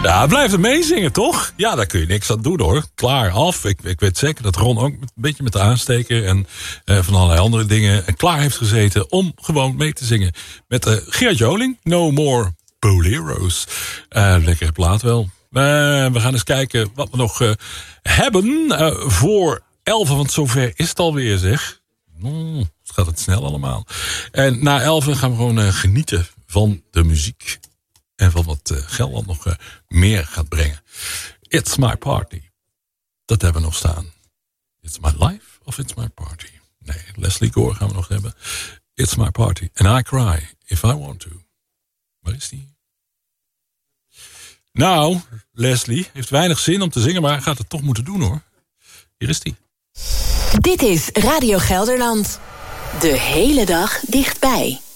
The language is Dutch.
Ja, blijf er meezingen, toch? Ja, daar kun je niks aan doen, hoor. Klaar, af. Ik weet zeker dat Ron ook een beetje met de aansteker... en van allerlei andere dingen klaar heeft gezeten... om gewoon mee te zingen met Gerard Joling. No More Bolero's. Lekkere plaat wel. We gaan eens kijken wat we nog hebben voor 11. Want zover is het alweer, zeg. Het gaat het snel allemaal. En na 11 gaan we gewoon genieten van de muziek... en van wat Gelderland nog meer gaat brengen. It's My Party. Dat hebben we nog staan. It's My Life of It's My Party. Nee, Leslie Gore gaan we nog hebben. It's My Party. And I Cry If I Want To. Waar is die? Nou, Leslie heeft weinig zin om te zingen... maar gaat het toch moeten doen, hoor. Hier is die. Dit is Radio Gelderland. De hele dag dichtbij.